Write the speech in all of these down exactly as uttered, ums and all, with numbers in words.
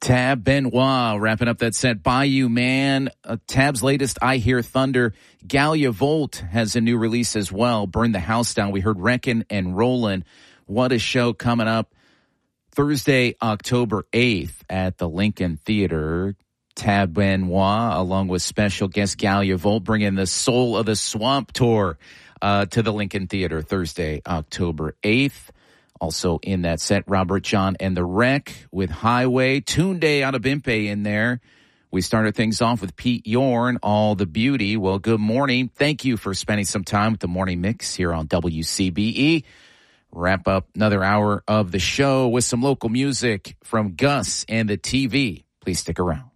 Tab Benoit wrapping up that set. Bayou Man, uh, Tab's latest I Hear Thunder. Galia Volt has a new release as well. Burn the House Down. We heard Wreckin' and Rollin'. What a show coming up Thursday, October eighth at the Lincoln Theater. Tab Benoit, along with special guest Galia Volt, bringing the Soul of the Swamp tour uh, to the Lincoln Theater Thursday, October eighth. Also in that set, Robert John and the Wreck with Highway. Tunde Adebimpe in there. We started things off with Pete Yorn, All the Beauty. Well, good morning. Thank you for spending some time with the Morning Mix here on W C B E. Wrap up another hour of the show with some local music from Gus and the T V. Please stick around.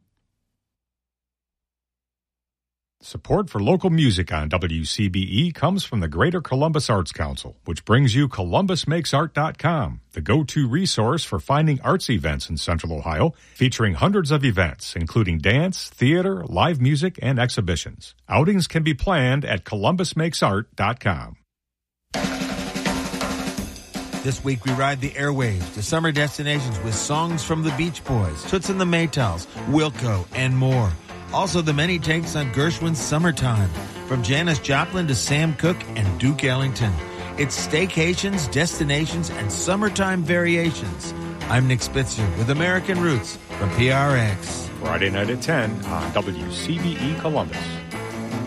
Support for local music on W C B E comes from the Greater Columbus Arts Council, which brings you Columbus Makes Art dot com, the go-to resource for finding arts events in Central Ohio, featuring hundreds of events, including dance, theater, live music, and exhibitions. Outings can be planned at Columbus Makes Art dot com. This week we ride the airwaves to summer destinations with songs from the Beach Boys, Toots and the Maytals, Wilco, and more. Also, the many takes on Gershwin's Summertime, from Janis Joplin to Sam Cooke and Duke Ellington. It's staycations, destinations, and summertime variations. I'm Nick Spitzer with American Roots from P R X. Friday night at ten on W C B E Columbus.